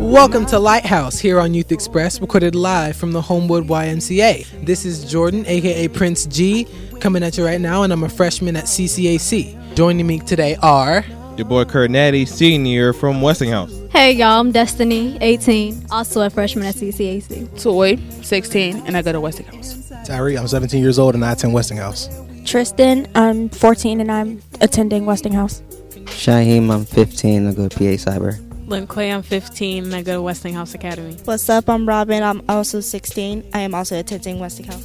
Welcome to Lighthouse here on Youth Express, recorded live from the Homewood YMCA. This is Jordan, aka Prince G, coming at you right now, and I'm a freshman at CCAC. Joining me today are your boy Kurt Natty, senior from Westinghouse. Hey y'all, I'm Destiny, 18, also a freshman at CCAC. Toy, 16, and I go to Westinghouse. Tyree, I'm 17 years old and I attend Westinghouse. Tristan, I'm 14 and I'm attending Westinghouse. Shaheem, I'm 15, I go to PA Cyber. Linquay, I'm 15 and I go to Westinghouse Academy. What's up, I'm Robin, I'm also 16. I am also attending Westinghouse.